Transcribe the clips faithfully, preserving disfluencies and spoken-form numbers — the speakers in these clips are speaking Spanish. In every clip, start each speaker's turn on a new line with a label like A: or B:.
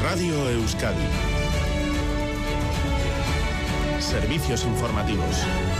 A: Radio Euskadi. Servicios informativos.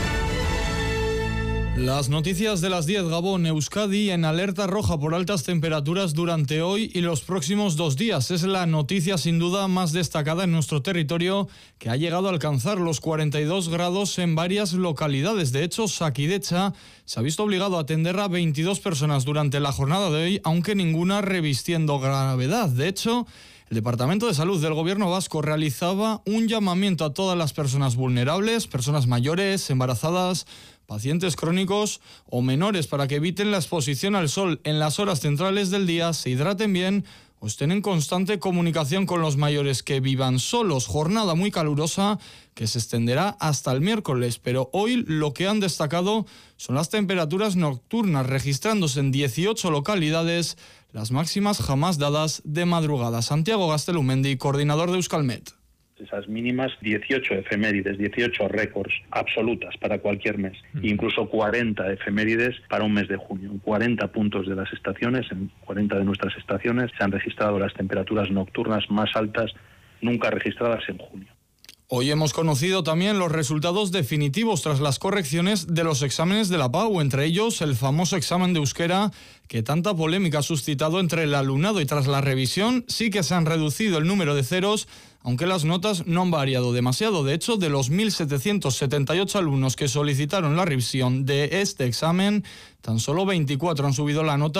B: Las noticias de las diez. Gabón. Euskadi en alerta roja por altas temperaturas durante hoy y los próximos dos días. Es la noticia sin duda más destacada en nuestro territorio, que ha llegado a alcanzar los cuarenta y dos grados en varias localidades. De hecho, Sakidecha se ha visto obligado a atender a veintidós personas durante la jornada de hoy, aunque ninguna revistiendo gravedad. De hecho, el Departamento de Salud del Gobierno vasco realizaba un llamamiento a todas las personas vulnerables, personas mayores, embarazadas, pacientes crónicos o menores, para que eviten la exposición al sol en las horas centrales del día, se hidraten bien o estén en constante comunicación con los mayores que vivan solos. Jornada muy calurosa que se extenderá hasta el miércoles, pero hoy lo que han destacado son las temperaturas nocturnas, registrándose en dieciocho localidades, las máximas jamás dadas de madrugada. Santiago Gastelumendi, coordinador de Euskalmet.
C: Esas mínimas, dieciocho efemérides, dieciocho récords absolutas para cualquier mes, mm. incluso cuarenta efemérides para un mes de junio. En cuarenta puntos de las estaciones, en cuarenta de nuestras estaciones, se han registrado las temperaturas nocturnas más altas nunca registradas en junio.
B: Hoy hemos conocido también los resultados definitivos tras las correcciones de los exámenes de la P A U, entre ellos el famoso examen de euskera que tanta polémica ha suscitado entre el alumnado, y tras la revisión sí que se han reducido el número de ceros, aunque las notas no han variado demasiado. De hecho, de los mil setecientos setenta y ocho alumnos que solicitaron la revisión de este examen, tan solo veinticuatro han subido la nota